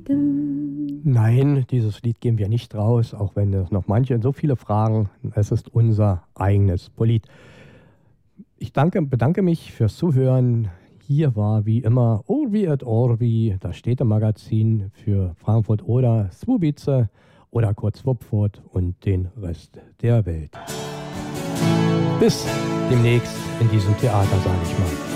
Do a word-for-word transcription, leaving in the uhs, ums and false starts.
Nein, dieses Lied geben wir nicht raus, auch wenn es noch manche so viele fragen. Es ist unser eigenes Lied. Ich danke, bedanke mich fürs Zuhören. Hier war wie immer Orbi et Orbi, das Städtemagazin für Frankfurt oder Słubice oder kurz Wupfurt und den Rest der Welt. Bis demnächst in diesem Theater, sage ich mal.